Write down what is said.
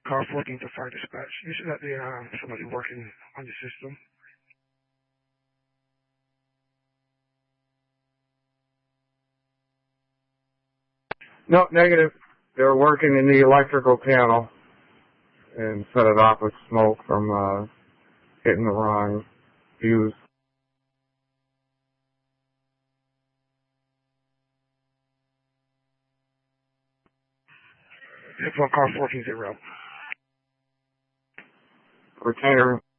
Car 14 to fire dispatch. You should have somebody working on the system. No, negative. They're working in the electrical panel and set it off with smoke from hitting the wrong fuse. It's on car 14-0. Retainer